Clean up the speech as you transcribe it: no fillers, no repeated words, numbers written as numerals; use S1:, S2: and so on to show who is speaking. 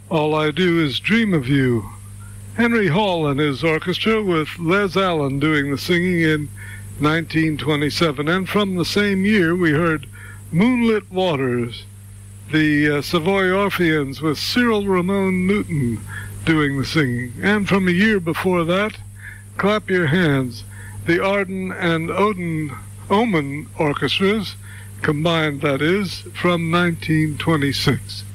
S1: All I Do Is Dream of You. Henry Hall and his orchestra with Les Allen doing the singing in 1927. And from the same year we heard Moonlit Waters, the Savoy Orpheans with Cyril Ramon Newton doing the singing. And from a year before that, Clap Your Hands, the Arden and Omen orchestras, combined that is, from 1926.